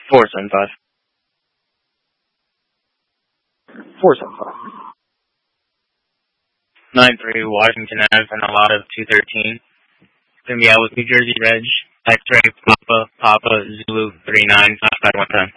475. 475. 93 Washington Ave and a lot of 213. It's going to be out with New Jersey Reg, X-Ray, Papa, Zulu, 39, 5 110.